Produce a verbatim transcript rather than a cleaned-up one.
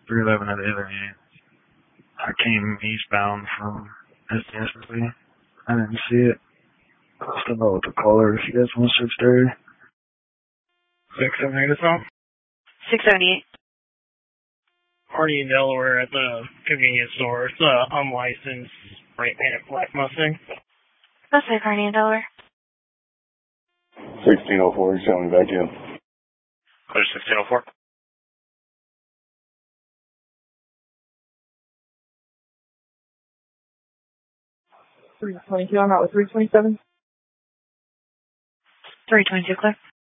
three eleven at the other end. I came eastbound from S D S S B. I didn't see it. I still know what the caller is. You guys want six thirty? six seventy-eight is on? six seventy-eight. Party in Delaware at the convenience store. It's uh, unlicensed spray painted black Mustang. Let's say Carney in Delaware. sixteen oh four, he's coming back in. Clear sixteen oh four. three twenty-two, I'm out with three twenty-seven. three twenty-two, clear.